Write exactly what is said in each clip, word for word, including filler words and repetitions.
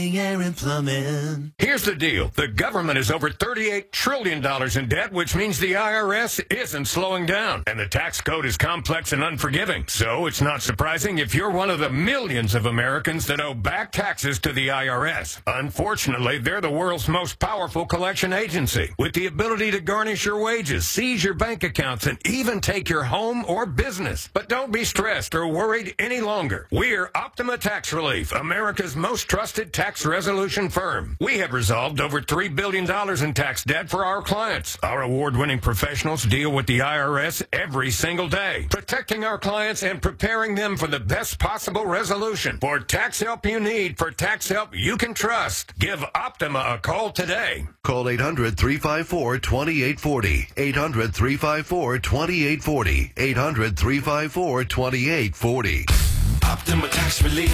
Air and Plumbing. Here's the deal. The government is over thirty-eight trillion dollars in debt, which means the I R S isn't slowing down. And the tax code is complex and unforgiving. So it's not surprising if you're one of the millions of Americans that owe back taxes to the I R S. Unfortunately, they're the world's most powerful collection agency, with the ability to garnish your wages, seize your bank accounts, and even take your home or business. But don't be stressed or worried any longer. We're Optima Tax Relief, America's most trusted tax resolution firm. We have resolved over three billion dollars in tax debt for our clients. Our award-winning professionals deal with the I R S every single day, protecting our clients and preparing them for the best possible resolution. For tax help you need, for tax help you can trust, give Optima a call today. Call eight hundred, three five four, two eight four zero. eight hundred, three five four, two eight four zero. eight hundred, three five four, two eight four zero. Optima Tax Relief.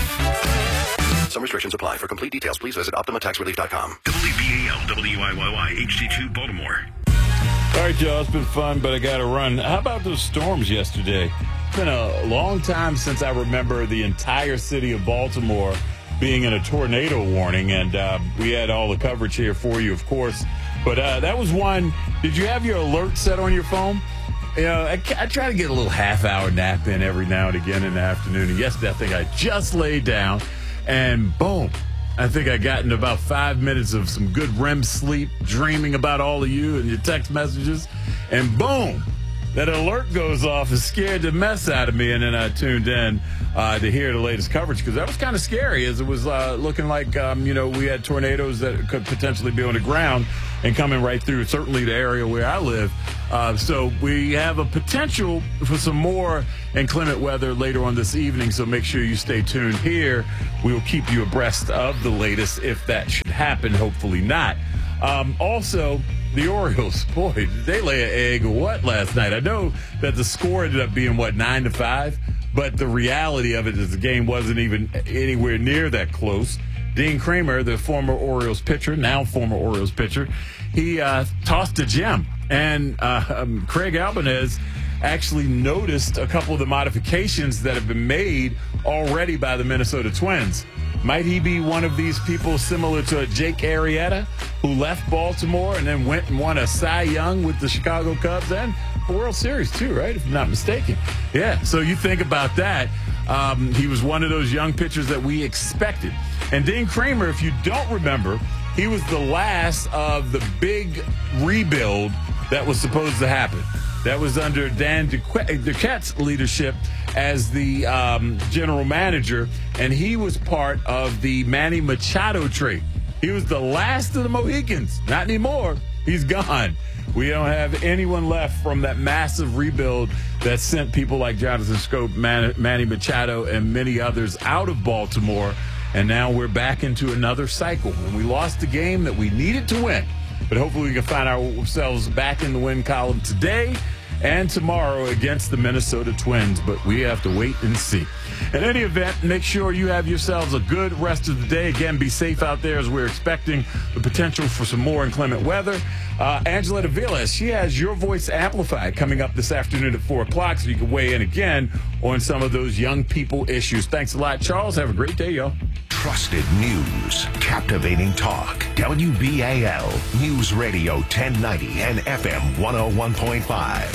Some restrictions apply. For complete details, please visit optima tax relief dot com. W B A L, W I Y Y, H D two, Baltimore. All right, y'all, it's been fun, but I got to run. How about those storms yesterday? It's been a long time since I remember the entire city of Baltimore being in a tornado warning, and uh, we had all the coverage here for you, of course. But uh, that was one. Did you have your alert set on your phone? You know, I, I try to get a little half-hour nap in every now and again in the afternoon. And yesterday, I think I just laid down, and boom, I think I got in about five minutes of some good R E M sleep, dreaming about all of you and your text messages, and boom, that alert goes off and scared the mess out of me. And then I tuned in uh, to hear the latest coverage, because that was kind of scary, as it was uh, looking like, um, you know, we had tornadoes that could potentially be on the ground and coming right through, certainly the area where I live. Uh, so we have a potential for some more inclement weather later on this evening, so make sure you stay tuned here. We will keep you abreast of the latest if that should happen, hopefully not. Um, also, the Orioles, boy, did they lay an egg or what last night? I know that the score ended up being, what, nine to five? But the reality of it is the game wasn't even anywhere near that close. Dean Kramer, the former Orioles pitcher, now former Orioles pitcher, he uh, tossed a gem. And uh, um, Craig Albanez actually noticed a couple of the modifications that have been made already by the Minnesota Twins. Might he be one of these people similar to a Jake Arrieta, who left Baltimore and then went and won a Cy Young with the Chicago Cubs and a World Series too, right? If I'm not mistaken. Yeah, so you think about that. Um, he was one of those young pitchers that we expected. And Dean Kramer, if you don't remember, he was the last of the big rebuild that was supposed to happen. That was under Dan Duquette's leadership as the um, general manager, and he was part of the Manny Machado trade. He was the last of the Mohicans. Not anymore. He's gone. We don't have anyone left from that massive rebuild that sent people like Jonathan Scope, Man- Manny Machado, and many others out of Baltimore. And now we're back into another cycle. And we lost the game that we needed to win. But hopefully we can find ourselves back in the win column today and tomorrow against the Minnesota Twins. But we have to wait and see. In any event, make sure you have yourselves a good rest of the day. Again, be safe out there, as we're expecting the potential for some more inclement weather. Uh, Angela Davila, she has Your Voice Amplified coming up this afternoon at four o'clock, so you can weigh in again on some of those young people issues. Thanks a lot, Charles. Have a great day, y'all. Trusted news, captivating talk. W B A L News Radio ten ninety and F M one oh one point five.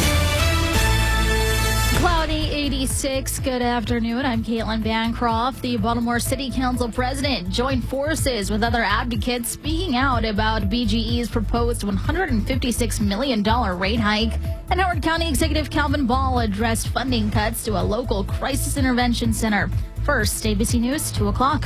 Cloudy eighty-six. Good afternoon. I'm Caitlin Bancroft. The Baltimore City Council president joined forces with other advocates speaking out about B G E's proposed one hundred fifty-six million dollars rate hike. And Howard County Executive Calvin Ball addressed funding cuts to a local crisis intervention center. First, A B C News, two o'clock.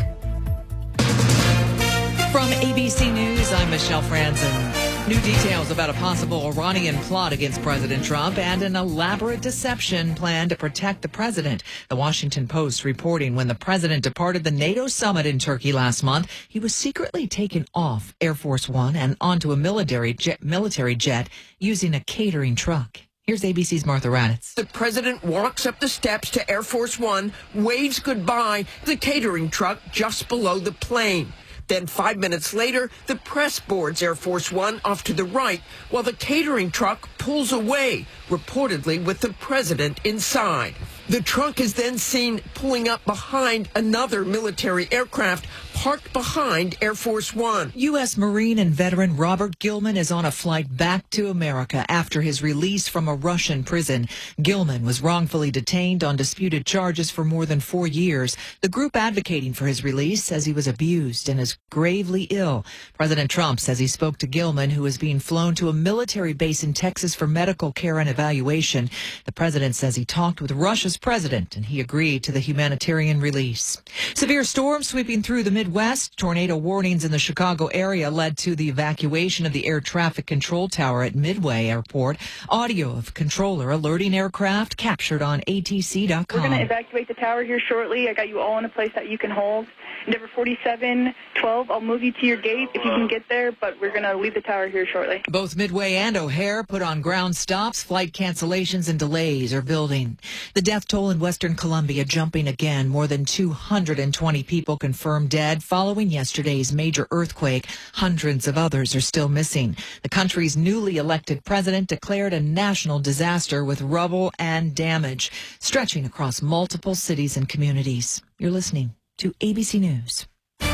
From A B C News, I'm Michelle Franzen. New details about a possible Iranian plot against President Trump and an elaborate deception plan to protect the president. The Washington Post reporting when the president departed the NATO summit in Turkey last month, he was secretly taken off Air Force One and onto a military jet, military jet using a catering truck. Here's A B C's Martha Raditz. The president walks up the steps to Air Force One, waves goodbye to the catering truck just below the plane. Then five minutes later, the press boards Air Force One off to the right, while the catering truck pulls away, reportedly with the president inside. The truck is then seen pulling up behind another military aircraft, parked behind Air Force One. U S. Marine and veteran Robert Gilman is on a flight back to America after his release from a Russian prison. Gilman was wrongfully detained on disputed charges for more than four years. The group advocating for his release says he was abused and is gravely ill. President Trump says he spoke to Gilman, who is being flown to a military base in Texas for medical care and evaluation. The president says he talked with Russia's president and he agreed to the humanitarian release. Severe storms sweeping through the Midwest. Tornado warnings in the Chicago area led to the evacuation of the air traffic control tower at Midway Airport. Audio of controller alerting aircraft captured on A T C dot com. We're going to evacuate the tower here shortly. I got you all in a place that you can hold. Endeavor forty-seven twelve, I'll move you to your gate if you can get there, but we're going to leave the tower here shortly. Both Midway and O'Hare put on ground stops. Flight cancellations and delays are building. The death toll in Western Colombia jumping again. More than two hundred twenty people confirmed dead following yesterday's major earthquake. Hundreds of others are still missing. The country's newly elected president declared a national disaster with rubble and damage stretching across multiple cities and communities. You're listening to A B C News.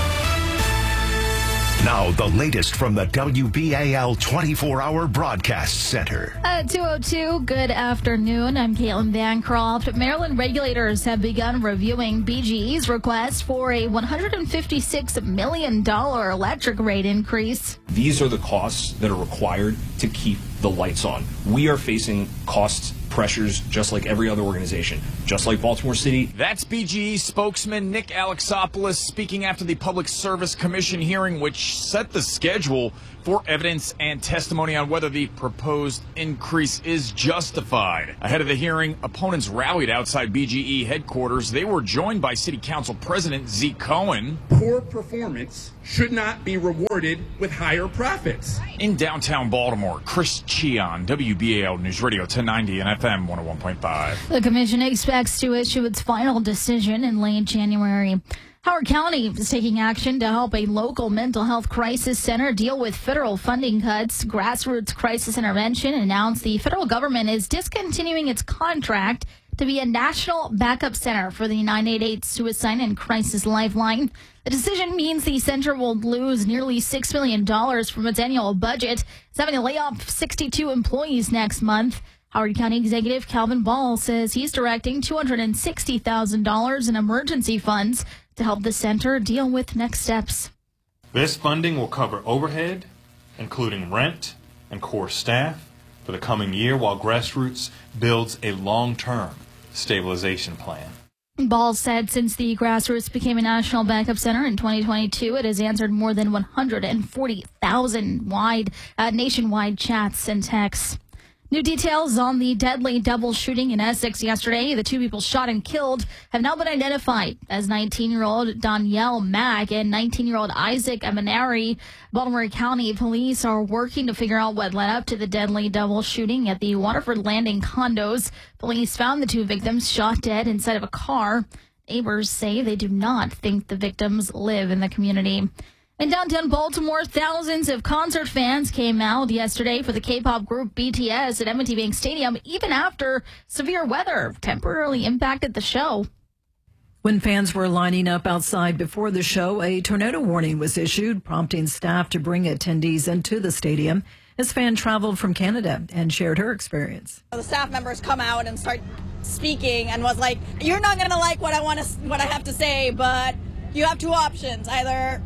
Now, the latest from the W B A L twenty-four hour Broadcast Center. At two oh two, good afternoon. I'm Caitlin Bancroft. Maryland regulators have begun reviewing B G E's request for a one hundred fifty-six million dollars electric rate increase. These are the costs that are required to keep the lights on. We are facing cost pressures just like every other organization, just like Baltimore City. That's B G E spokesman Nick Alexopoulos speaking after the Public Service Commission hearing, which set the schedule for evidence and testimony on whether the proposed increase is justified. Ahead of the hearing, opponents rallied outside B G E headquarters. They were joined by City Council President Zeke Cohen. Poor performance should not be rewarded with higher profits. In downtown Baltimore, Chris Cheon, W B A L News Radio ten ninety and F M one oh one point five. The commission expects to issue its final decision in late January. Howard County is taking action to help a local mental health crisis center deal with federal funding cuts. Grassroots Crisis Intervention announced the federal government is discontinuing its contract to be a national backup center for the nine eight eight Suicide and Crisis Lifeline. The decision means the center will lose nearly six million dollars from its annual budget. It's having to lay off sixty-two employees next month. Howard County Executive Calvin Ball says he's directing two hundred sixty thousand dollars in emergency funds to help the center deal with next steps. This funding will cover overhead, including rent and core staff, for the coming year while Grassroots builds a long-term stabilization plan. Ball said since the Grassroots became a national backup center in twenty twenty-two, it has answered more than one hundred forty thousand wide, uh, nationwide chats and texts. New details on the deadly double shooting in Essex yesterday. The two people shot and killed have now been identified as nineteen-year-old Danielle Mack and nineteen-year-old Isaac Emanari. Baltimore County police are working to figure out what led up to the deadly double shooting at the Waterford Landing condos. Police found the two victims shot dead inside of a car. Neighbors say they do not think the victims live in the community. In downtown Baltimore, thousands of concert fans came out yesterday for the K-pop group B T S at M and T Bank Stadium, even after severe weather temporarily impacted the show. When fans were lining up outside before the show, a tornado warning was issued, prompting staff to bring attendees into the stadium. This fan traveled from Canada and shared her experience. The staff members come out and start speaking and was like, "You're not going to like what I want to, what I have to say, but you have two options. Either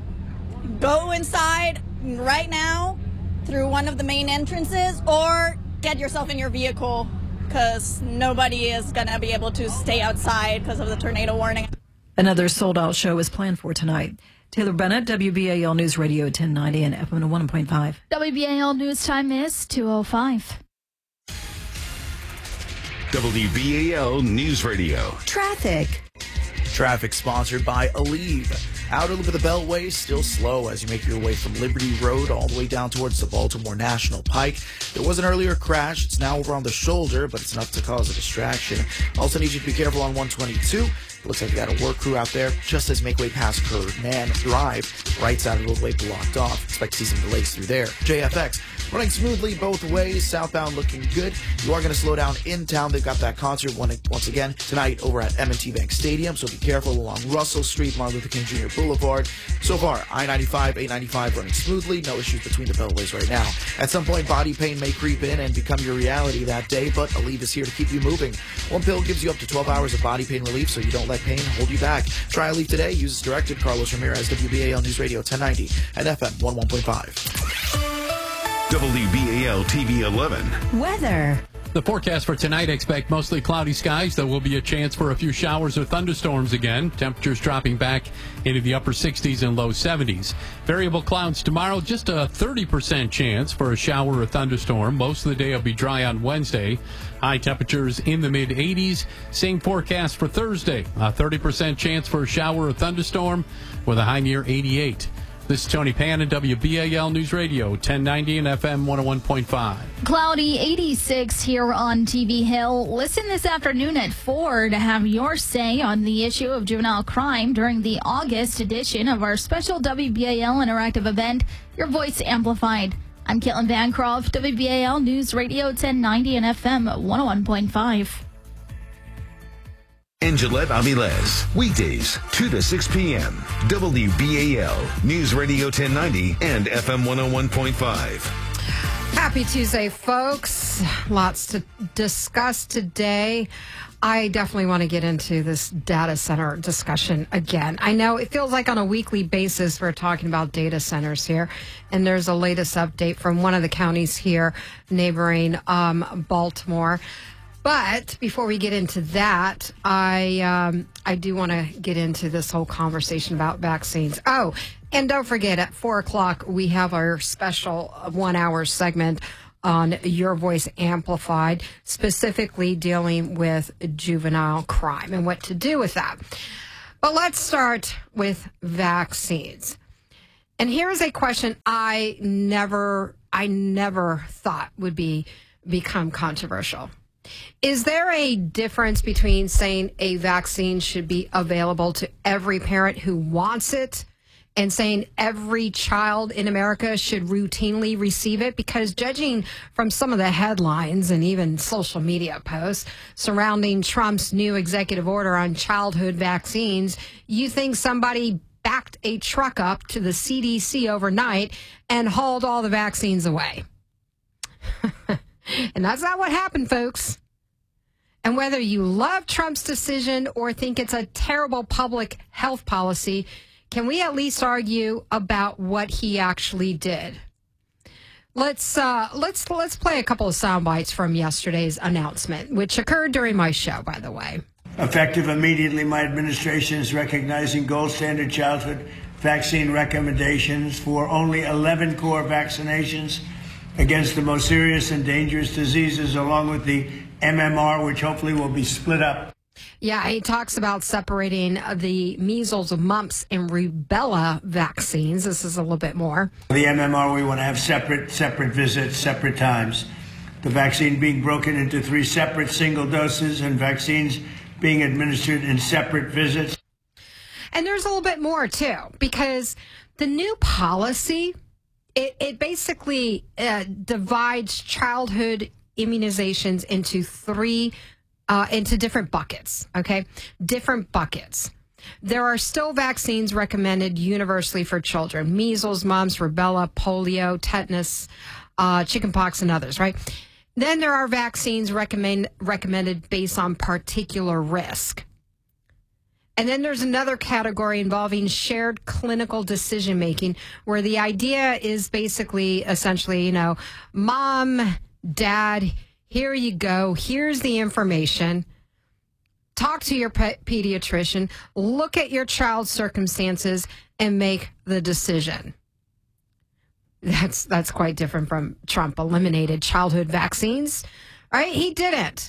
go inside right now through one of the main entrances or get yourself in your vehicle because nobody is going to be able to stay outside because of the tornado warning." Another sold-out show is planned for tonight. Taylor Bennett, W B A L News Radio ten ninety and F M one point five. W B A L News time is two oh five. W B A L News Radio. Traffic. Traffic sponsored by Aleve. Outer loop of the Beltway still slow as you make your way from Liberty Road all the way down towards the Baltimore National Pike. There was an earlier crash. It's now over on the shoulder, but it's enough to cause a distraction. Also need you to be careful on one twenty-two. Looks like they got a work crew out there just as make way past Kernan Drive. Right side of the roadway blocked off. Expect to see some delays through there. J F X running smoothly both ways. Southbound looking good. You are going to slow down in town. They've got that concert once again tonight over at M and T Bank Stadium, so be careful along Russell Street, Martin Luther King Junior Boulevard. So far, I ninety-five, eight ninety-five running smoothly. No issues between the beltways right now. At some point, body pain may creep in and become your reality that day, but Aleve is here to keep you moving. One pill gives you up to twelve hours of body pain relief, so you don't let pain hold you back. Try Aleve today. Use as directed. Carlos Ramirez, W B A L News Radio ten ninety and F M one oh one point five. W B A L T V eleven. Weather. The forecast for tonight, expect mostly cloudy skies. There will be a chance for a few showers or thunderstorms again. Temperatures dropping back into the upper sixties and low seventies. Variable clouds tomorrow, just a thirty percent chance for a shower or thunderstorm. Most of the day will be dry on Wednesday. High temperatures in the mid eighties. Same forecast for Thursday. A thirty percent chance for a shower or thunderstorm with a high near eighty-eight. This is Tony Pan, W B A L News Radio, ten ninety and F M one oh one point five. Cloudy eighty-six here on T V Hill. Listen this afternoon at four to have your say on the issue of juvenile crime during the August edition of our special W B A L interactive event, Your Voice Amplified. I'm Caitlin Bancroft, W B A L News Radio ten ninety and F M one oh one point five. And Gillette Aviles, weekdays, two to six p.m. W B A L, News Radio ten ninety and F M one oh one point five. Happy Tuesday, folks. Lots to discuss today. I definitely want to get into this data center discussion again. I know it feels like on a weekly basis we're talking about data centers here, and there's a latest update from one of the counties here neighboring um, Baltimore. But before we get into that, I um, I do want to get into this whole conversation about vaccines. Oh, and don't forget, at four o'clock, we have our special one-hour segment on Your Voice Amplified, specifically dealing with juvenile crime and what to do with that. But let's start with vaccines. And here's a question I never, I never thought would be become controversial. Is there a difference between saying a vaccine should be available to every parent who wants it and saying every child in America should routinely receive it? Because judging from some of the headlines and even social media posts surrounding Trump's new executive order on childhood vaccines, you think somebody backed a truck up to the C D C overnight and hauled all the vaccines away. And that's not what happened, folks. And whether you love Trump's decision or think it's a terrible public health policy, can we at least argue about what he actually did? Let's uh, let's let's play a couple of sound bites from yesterday's announcement, which occurred during my show, by the way. Effective immediately, my administration is recognizing gold standard childhood vaccine recommendations for only eleven core vaccinations against the most serious and dangerous diseases, along with the M M R, which hopefully will be split up. Yeah, he talks about separating the measles, mumps, and rubella vaccines. This is a little bit more. The M M R, we want to have separate, separate visits, separate times. The vaccine being broken into three separate single doses and vaccines being administered in separate visits. And there's a little bit more, too, because the new policy, It, it basically uh, divides childhood immunizations into three, uh, into different buckets, okay? Different buckets. There are still vaccines recommended universally for children: measles, mumps, rubella, polio, tetanus, uh, chickenpox, and others, right? Then there are vaccines recommend, recommended based on particular risk. And then there's another category involving shared clinical decision-making, where the idea is basically, essentially, you know, mom, dad, here you go. Here's the information. Talk to your pe- pediatrician. Look at your child's circumstances and make the decision. That's that's quite different from Trump eliminated childhood vaccines, right? He didn't.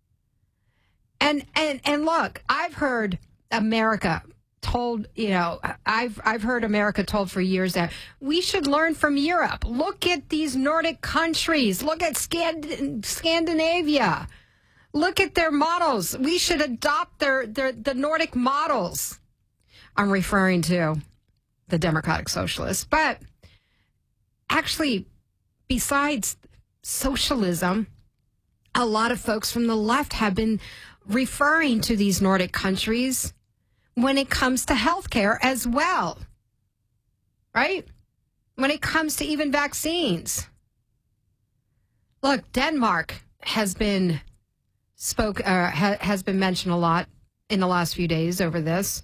And and and look, I've heard America told, you know, I've I've heard America told for years that we should learn from Europe. Look at these Nordic countries. Look at Scand- Scandinavia. Look at their models. We should adopt their, their the Nordic models. I'm referring to the Democratic Socialists. But actually, besides socialism, a lot of folks from the left have been referring to these Nordic countries when it comes to healthcare as well, right? When it comes to even vaccines. Look, Denmark has been spoke uh, ha, has been mentioned a lot in the last few days over this.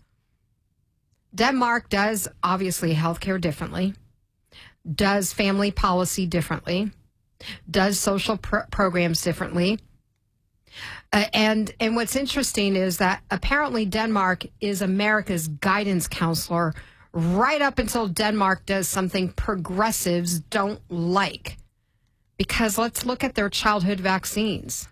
Denmark does obviously healthcare differently, does family policy differently, does social pr- programs differently. Uh, and and what's interesting is that apparently Denmark is America's guidance counselor right up until Denmark does something progressives don't like. Because let's look at their childhood vaccines.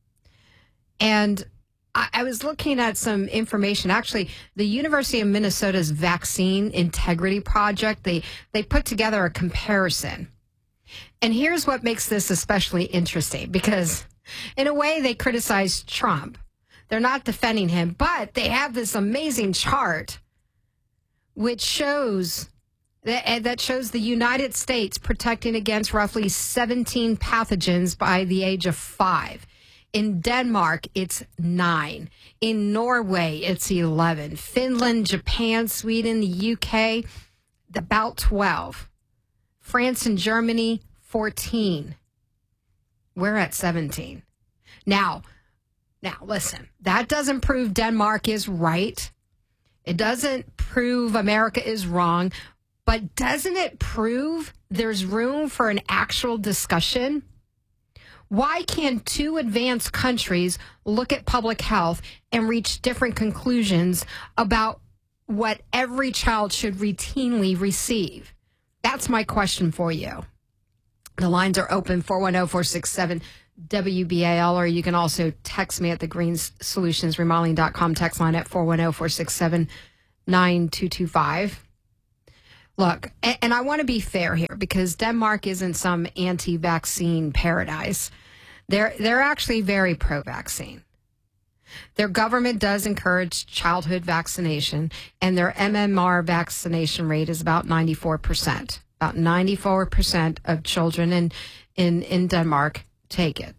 And I, I was looking at some information. Actually, the University of Minnesota's Vaccine Integrity Project, they, they put together a comparison. And here's what makes this especially interesting, because in a way they criticize Trump. They're not defending him, but they have this amazing chart which shows that, that shows the United States protecting against roughly seventeen pathogens by the age of five. In Denmark, it's nine. In Norway, it's eleven. Finland, Japan, Sweden, the U K, about twelve. France and Germany, fourteen. We're at seventeen. Now, now listen, that doesn't prove Denmark is right. It doesn't prove America is wrong. But doesn't it prove there's room for an actual discussion? Why can't two advanced countries look at public health and reach different conclusions about what every child should routinely receive? That's my question for you. The lines are open, four one zero, four six seven, W B A L, or you can also text me at the green solutions remodeling dot com text line at four one zero, four six seven, nine two two five. Look, and I want to be fair here, because Denmark isn't some anti-vaccine paradise. They're they're actually very pro-vaccine. Their government does encourage childhood vaccination, and their M M R vaccination rate is about ninety-four percent. About ninety-four percent of children in, in, in Denmark take it.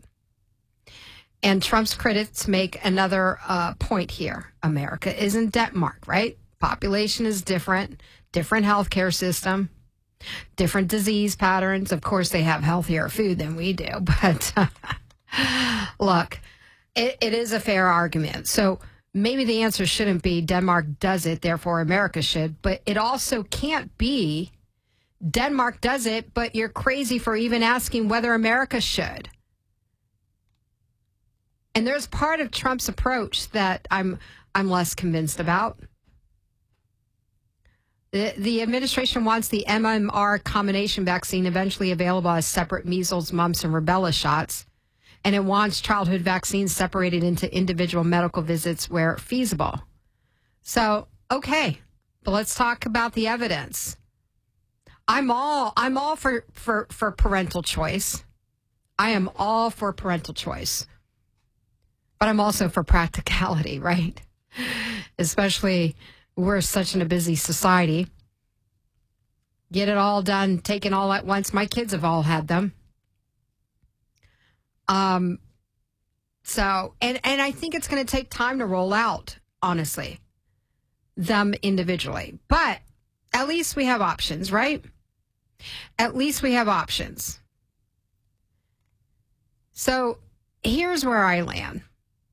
And Trump's critics make another uh, point here. America isn't Denmark, right? Population is different. Different healthcare system, different disease patterns. Of course, they have healthier food than we do. But uh, look, it, it is a fair argument. So maybe the answer shouldn't be Denmark does it, therefore America should. But it also can't be Denmark does it, but you're crazy for even asking whether America should. And there's part of Trump's approach that I'm I'm less convinced about. The, the administration wants the M M R combination vaccine eventually available as separate measles, mumps, and rubella shots. And it wants childhood vaccines separated into individual medical visits where feasible. So, okay, but let's talk about the evidence. I'm all I'm all for, for, for parental choice. I am all for parental choice. But I'm also for practicality, right? Especially we're such in a busy society. Get it all done, taken all at once. My kids have all had them. Um, so, and, and I think it's going to take time to roll out, honestly, them individually. But at least we have options, right? At least we have options. So here's where I land.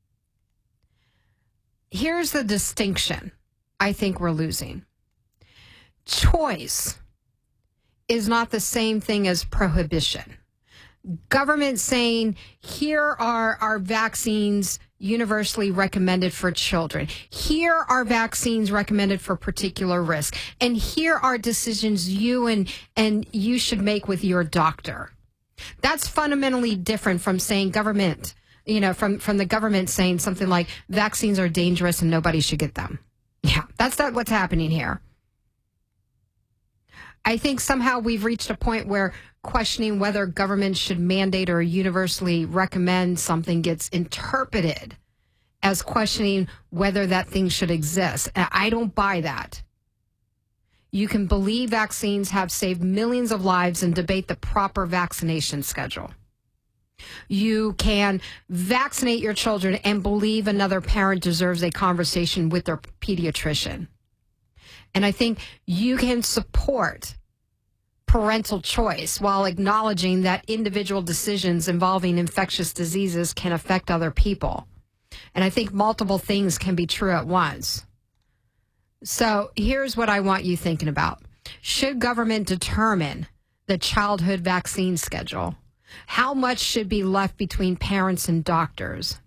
Here's the distinction I think we're losing. Choice is not the same thing as prohibition. Government saying, here are our vaccines universally recommended for children. Here are vaccines recommended for particular risk. And here are decisions you and, and you should make with your doctor. That's fundamentally different from saying government, you know, from, from the government saying something like vaccines are dangerous and nobody should get them. Yeah, that's not what's happening here. I think somehow we've reached a point where questioning whether government should mandate or universally recommend something gets interpreted as questioning whether that thing should exist. I don't buy that. You can believe vaccines have saved millions of lives and debate the proper vaccination schedule. You can vaccinate your children and believe another parent deserves a conversation with their pediatrician. And I think you can support parental choice while acknowledging that individual decisions involving infectious diseases can affect other people. And I think multiple things can be true at once. So here's what I want you thinking about. Should government determine the childhood vaccine schedule? How much should be left between parents and doctors?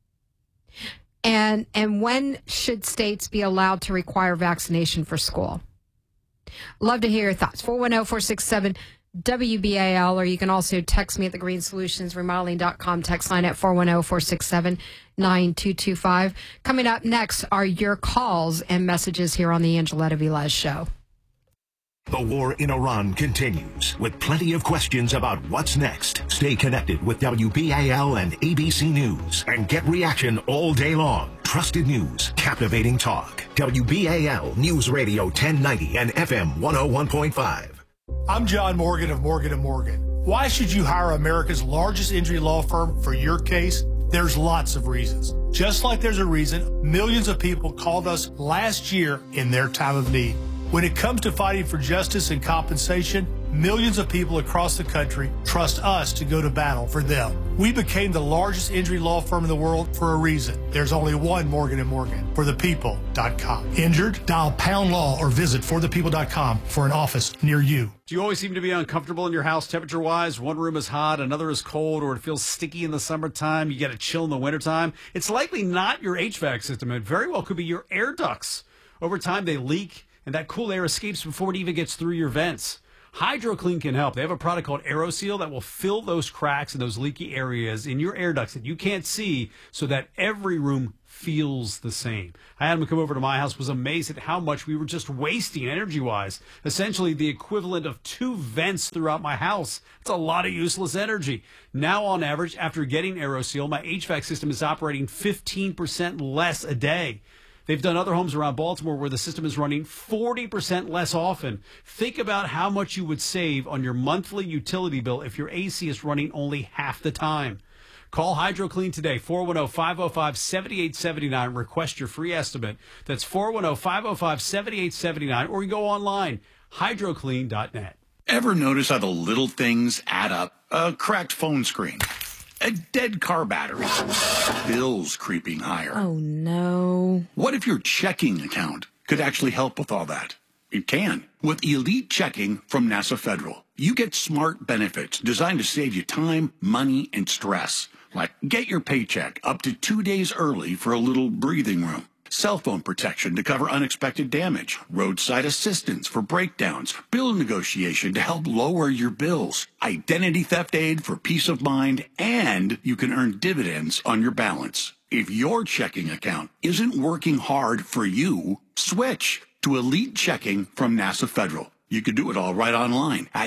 And and when should states be allowed to require vaccination for school? Love to hear your thoughts. four one zero, four six seven, W B A L, or you can also text me at the green solutions remodeling dot com text line at four one zero, four six seven, nine two two five. Coming up next are your calls and messages here on the Angeletta Velez Show. The war in Iran continues with plenty of questions about what's next. Stay connected with W B A L and A B C News and get reaction all day long. Trusted news, captivating talk. W B A L News Radio ten ninety and F M one oh one point five. I'm John Morgan of Morgan and Morgan. Why should you hire America's largest injury law firm for your case? There's lots of reasons. Just like there's a reason millions of people called us last year in their time of need. When it comes to fighting for justice and compensation, millions of people across the country trust us to go to battle for them. We became the largest injury law firm in the world for a reason. There's only one Morgan and Morgan, for the people dot com. Injured? Dial pound law or visit for the people dot com for an office near you. Do you always seem to be uncomfortable in your house temperature-wise? One room is hot, another is cold, or it feels sticky in the summertime, you get a chill in the wintertime? It's likely not your H V A C system. It very well could be your air ducts. Over time, they leak, and that cool air escapes before it even gets through your vents. HydroClean can help. They have a product called AeroSeal that will fill those cracks and those leaky areas in your air ducts that you can't see so that every room feels the same. I had him come over to my house, was amazed at how much we were just wasting energy-wise. Essentially the equivalent of two vents throughout my house. It's a lot of useless energy. Now, on average, after getting AeroSeal, my H V A C system is operating fifteen percent less a day. They've done other homes around Baltimore where the system is running forty percent less often. Think about how much you would save on your monthly utility bill if your A C is running only half the time. Call HydroClean today, four one zero, five zero five, seven eight seven nine. Request your free estimate. That's four one zero, five zero five, seven eight seven nine. Or you go online, hydro clean dot net. Ever notice how the little things add up? A cracked phone screen, a dead car battery, bills creeping higher. Oh, no. What if your checking account could actually help with all that? It can. With Elite Checking from NASA Federal, you get smart benefits designed to save you time, money, and stress. Like get your paycheck up to two days early for a little breathing room. Cell phone protection to cover unexpected damage, roadside assistance for breakdowns, bill negotiation to help lower your bills, identity theft aid for peace of mind, and you can earn dividends on your balance. If your checking account isn't working hard for you, switch to Elite Checking from NASA Federal. You can do it all right online at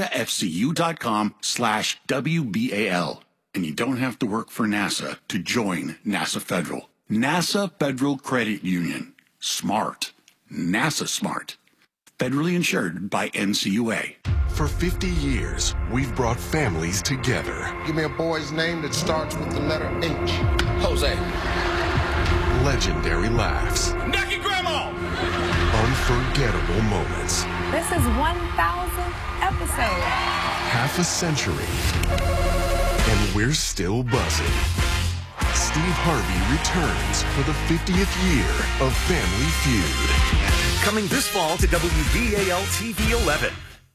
nasafcu.com slash WBAL. And you don't have to work for NASA to join NASA Federal. NASA Federal Credit Union. Smart. NASA smart. Federally insured by N C U A. For fifty years, we've brought families together. Give me a boy's name that starts with the letter H. Jose. Legendary laughs. Nucky Grandma! Unforgettable moments. This is one thousand episodes. Half a century. And we're still buzzing. Steve Harvey returns for the fiftieth year of Family Feud. Coming this fall to W B A L T V eleven.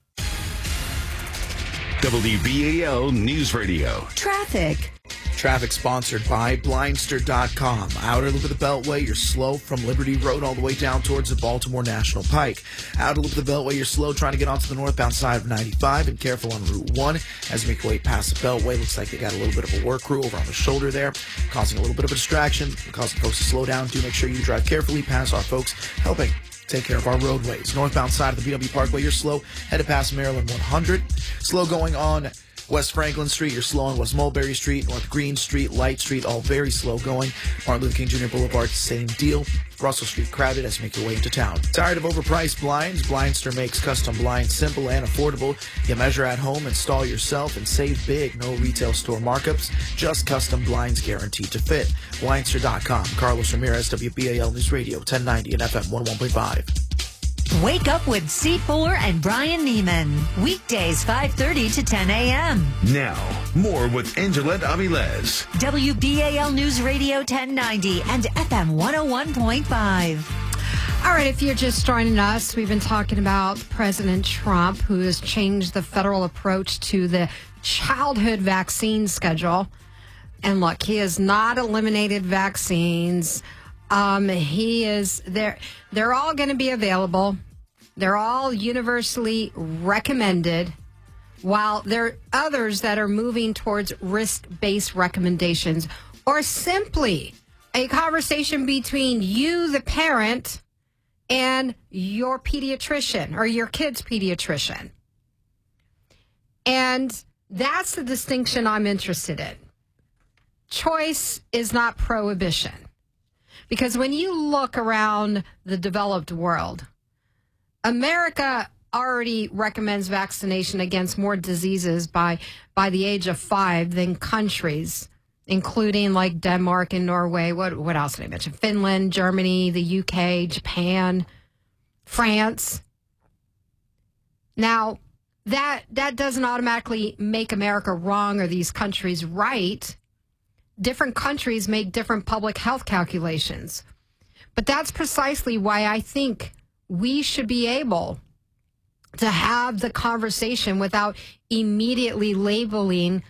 W B A L News Radio. Traffic. Traffic sponsored by Blindster dot com. Outer loop of the Beltway, you're slow from Liberty Road all the way down towards the Baltimore National Pike. Outer loop of the Beltway, you're slow trying to get onto the northbound side of ninety-five, and careful on Route one as you make your way past the Beltway. Looks like they got a little bit of a work crew over on the shoulder there, causing a little bit of a distraction, causing folks to slow down. Do make sure you drive carefully past our folks helping take care of our roadways. Northbound side of the B W Parkway, you're slow, headed past Maryland one hundred. Slow going on West Franklin Street, you're slow on West Mulberry Street, North Green Street, Light Street, all very slow going. Martin Luther King Junior Boulevard, same deal. Russell Street crowded as you make your way into town. Tired of overpriced blinds? Blindster makes custom blinds simple and affordable. You measure at home, install yourself, and save big. No retail store markups, just custom blinds guaranteed to fit. Blindster dot com. Carlos Ramirez, W B A L News Radio, ten ninety and F M one oh one point five. Wake up with C four and Brian Neiman. Weekdays five thirty to ten a.m. Now, more with Angela Aviles. W B A L News Radio ten ninety and F M one oh one point five. All right, if you're just joining us, we've been talking about President Trump, who has changed the federal approach to the childhood vaccine schedule. And look, he has not eliminated vaccines. Um, he is there. They're all going to be available. They're all universally recommended, while there are others that are moving towards risk-based recommendations, or simply a conversation between you, the parent, and your pediatrician or your kid's pediatrician. And that's the distinction I'm interested in. Choice is not prohibition. Because when you look around the developed world, America already recommends vaccination against more diseases by by the age of five than countries, including like Denmark and Norway. What what else did I mention? Finland, Germany, the U K, Japan, France. Now, that that doesn't automatically make America wrong or these countries right. Different countries make different public health calculations. But that's precisely why I think we should be able to have the conversation without immediately labeling